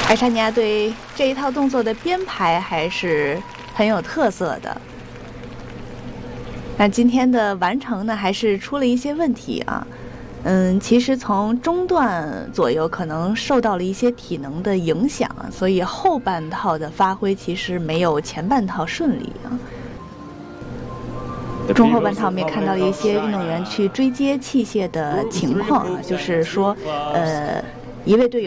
爱沙尼亚队这一套动作的编排还是很有特色的。那今天的完成呢，还是出了一些问题啊。其实从中段左右可能受到了一些体能的影响啊，所以后半套的发挥其实没有前半套顺利啊。中后半套我们也看到了一些运动员去追接器械的情况啊，就是说，一位队友